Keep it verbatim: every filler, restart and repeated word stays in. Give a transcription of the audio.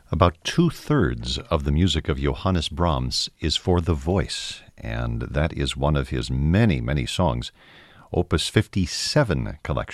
About two-thirds of the music of Johannes Brahms is for the voice, and that is one of his many, many songs. Opus fifty-seven collection